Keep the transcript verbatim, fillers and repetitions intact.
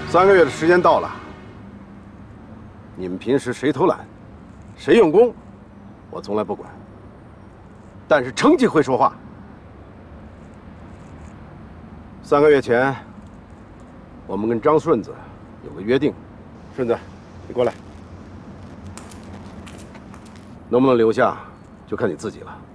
三个月的时间到了，你们平时谁偷懒，谁用功，我从来不管。但是成绩会说话。三个月前，我们跟张顺子有个约定，顺子，你过来，能不能留下，就看你自己了。